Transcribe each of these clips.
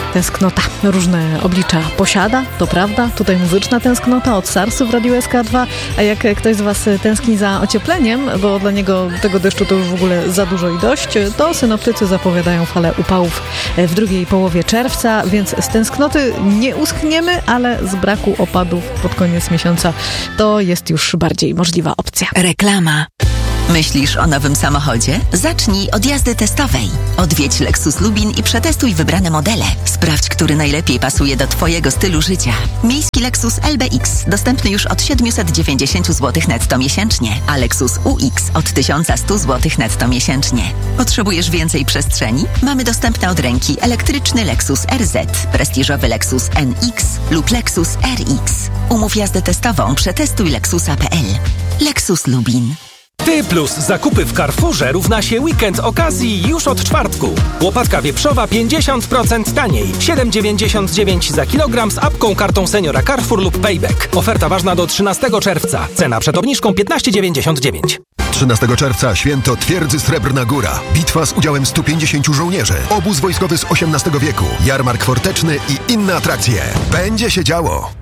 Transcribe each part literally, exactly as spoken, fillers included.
Tęsknota różne oblicza posiada, to prawda. Tutaj muzyczna tęsknota od SARS-u w Radiu S K dwa, a jak ktoś z Was tęskni za ociepleniem, bo dla niego tego deszczu to już w ogóle za dużo i dość, to synoptycy zapowiadają falę upałów w drugiej połowie czerwca, więc z tęsknoty nie uschniemy, ale z braku opadów pod koniec miesiąca to jest już bardziej możliwa opcja. Reklama. Myślisz o nowym samochodzie? Zacznij od jazdy testowej. Odwiedź Lexus Lubin i przetestuj wybrane modele. Sprawdź, który najlepiej pasuje do Twojego stylu życia. Miejski Lexus L B X dostępny już od siedemset dziewięćdziesiąt złotych netto miesięcznie, a Lexus U X od tysiąc sto złotych netto miesięcznie. Potrzebujesz więcej przestrzeni? Mamy dostępne od ręki elektryczny Lexus R Z, prestiżowy Lexus N X lub Lexus R X. Umów jazdę testową, przetestuj lexusa kropka p l. Lexus Lubin. Ty plus zakupy w Carrefourze równa się weekend okazji już od czwartku. Łopatka wieprzowa pięćdziesiąt procent taniej. siedem dziewięćdziesiąt dziewięć za kilogram z apką, kartą seniora Carrefour lub Payback. Oferta ważna do trzynastego czerwca. Cena przed obniżką piętnaście dziewięćdziesiąt dziewięć. trzynastego czerwca święto Twierdzy Srebrna Góra. Bitwa z udziałem stu pięćdziesięciu żołnierzy. Obóz wojskowy z osiemnastego wieku. Jarmark forteczny i inne atrakcje. Będzie się działo.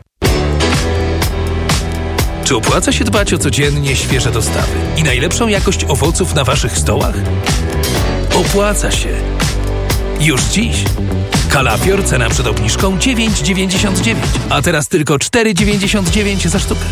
Czy opłaca się dbać o codziennie świeże dostawy i najlepszą jakość owoców na Waszych stołach? Opłaca się. Już dziś. Kalafior, cena przed obniżką dziewięć dziewięćdziesiąt dziewięć, a teraz tylko cztery dziewięćdziesiąt dziewięć za sztukę.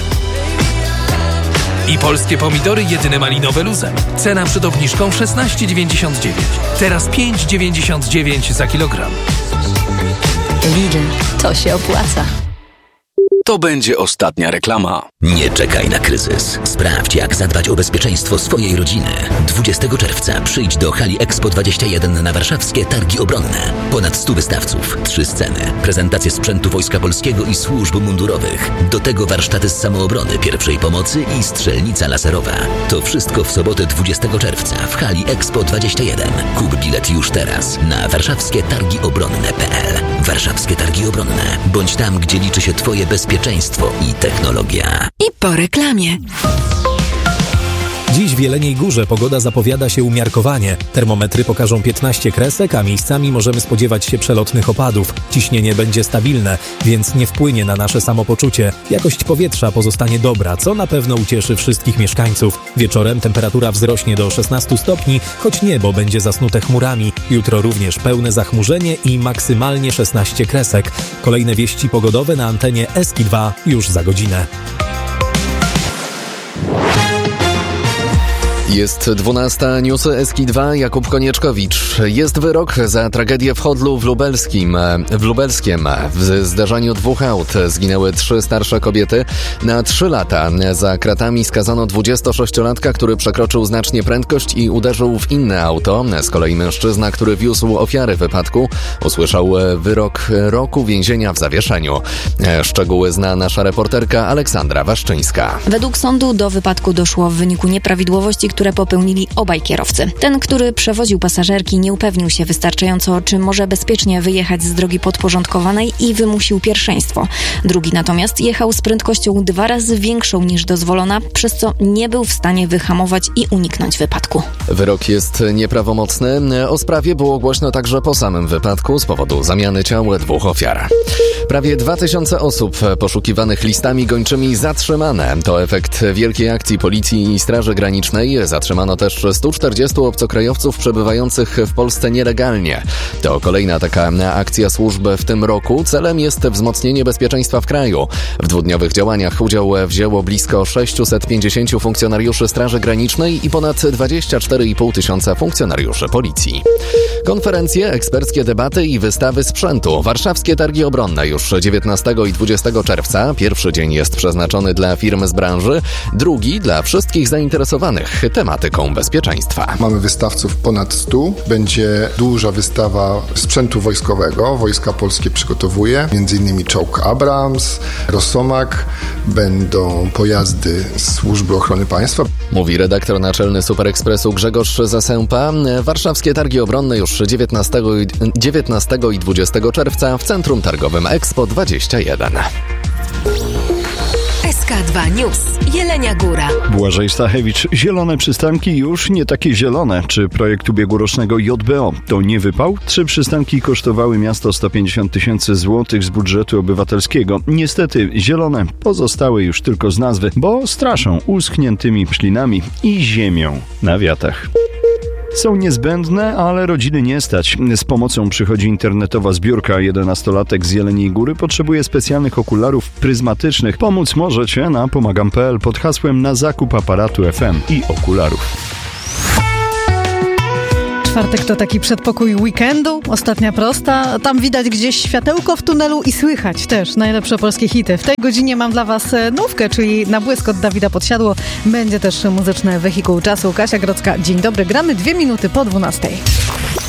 I polskie pomidory jedyne malinowe luzem. Cena przed obniżką szesnaście dziewięćdziesiąt dziewięć, teraz pięć dziewięćdziesiąt dziewięć za kilogram. Lidl, to się opłaca. To będzie ostatnia reklama. Nie czekaj na kryzys. Sprawdź, jak zadbać o bezpieczeństwo swojej rodziny. dwudziestego czerwca przyjdź do hali Expo dwadzieścia jeden na warszawskie Targi Obronne. Ponad stu wystawców, trzy sceny, prezentacje sprzętu Wojska Polskiego i służb mundurowych. Do tego warsztaty z samoobrony, pierwszej pomocy i strzelnica laserowa. To wszystko w sobotę dwudziestego czerwca w hali Expo dwadzieścia jeden. Kup bilet już teraz na warszawskie targi obronne kropka p l. Warszawskie Targi Obronne. Bądź tam, gdzie liczy się Twoje bezpieczeństwo i technologia. I po reklamie. Dziś w Jeleniej Górze pogoda zapowiada się umiarkowanie. Termometry pokażą piętnaście kresek, a miejscami możemy spodziewać się przelotnych opadów. Ciśnienie będzie stabilne, więc nie wpłynie na nasze samopoczucie. Jakość powietrza pozostanie dobra, co na pewno ucieszy wszystkich mieszkańców. Wieczorem temperatura wzrośnie do szesnastu stopni, choć niebo będzie zasnute chmurami. Jutro również pełne zachmurzenie i maksymalnie szesnaście kresek. Kolejne wieści pogodowe na antenie S K dwa już za godzinę. Jest dwunasta, newsy S K dwa, Jakub Konieczkowicz. Jest wyrok za tragedię w Chodlu w Lubelskim. W Lubelskiem w zdarzeniu dwóch aut zginęły trzy starsze kobiety. Na trzy lata za kratami skazano dwudziestosześciolatka, który przekroczył znacznie prędkość i uderzył w inne auto. Z kolei mężczyzna, który wiózł ofiary wypadku, usłyszał wyrok roku więzienia w zawieszeniu. Szczegóły zna nasza reporterka Aleksandra Waszczyńska. Według sądu do wypadku doszło w wyniku nieprawidłowości, które popełnili obaj kierowcy. Ten, który przewoził pasażerki, nie upewnił się wystarczająco, czy może bezpiecznie wyjechać z drogi podporządkowanej i wymusił pierwszeństwo. Drugi natomiast jechał z prędkością dwa razy większą niż dozwolona, przez co nie był w stanie wyhamować i uniknąć wypadku. Wyrok jest nieprawomocny. O sprawie było głośno także po samym wypadku z powodu zamiany ciał dwóch ofiar. Prawie dwa tysiące osób poszukiwanych listami gończymi zatrzymane. To efekt wielkiej akcji Policji i Straży Granicznej. Zatrzymano też stu czterdziestu obcokrajowców przebywających w Polsce nielegalnie. To kolejna taka akcja służb w tym roku. Celem jest wzmocnienie bezpieczeństwa w kraju. W dwudniowych działaniach udział wzięło blisko sześciuset pięćdziesięciu funkcjonariuszy Straży Granicznej i ponad dwadzieścia cztery i pół tysiąca funkcjonariuszy Policji. Konferencje, eksperckie debaty i wystawy sprzętu. Warszawskie Targi Obronne już dziewiętnastego i dwudziestego czerwca. Pierwszy dzień jest przeznaczony dla firm z branży, drugi dla wszystkich zainteresowanych tematyką bezpieczeństwa. Mamy wystawców ponad stu. Będzie duża wystawa sprzętu wojskowego. Wojska Polskie przygotowuje. Między innymi czołg Abrams, Rosomak. Będą pojazdy Służby Ochrony Państwa. Mówi redaktor naczelny Superekspresu Grzegorz Zasępa. Warszawskie Targi Obronne już dziewiętnastego i dwudziestego czerwca w Centrum Targowym Expo dwadzieścia jeden. S S K dwa News. Jelenia Góra. Błażej Stachewicz. Zielone przystanki już nie takie zielone. Czy projekt ubiegłorocznego J B O to nie wypał? Trzy przystanki kosztowały miasto sto pięćdziesiąt tysięcy złotych z budżetu obywatelskiego. Niestety zielone pozostały już tylko z nazwy, bo straszą uschniętymi ślinami i ziemią na wiatach. Są niezbędne, ale rodziny nie stać. Z pomocą przychodzi internetowa zbiórka. jedenastolatek z Jeleniej Góry potrzebuje specjalnych okularów pryzmatycznych. Pomóc możecie na pomagam kropka p l pod hasłem na zakup aparatu F M i okularów. Czwartek to taki przedpokój weekendu, ostatnia prosta. Tam widać gdzieś światełko w tunelu i słychać też najlepsze polskie hity. W tej godzinie mam dla Was nówkę, czyli Na błysk od Dawida Podsiadło. Będzie też muzyczne wehikuł czasu. Kasia Grodzka, dzień dobry. Gramy dwie minuty po dwunastej.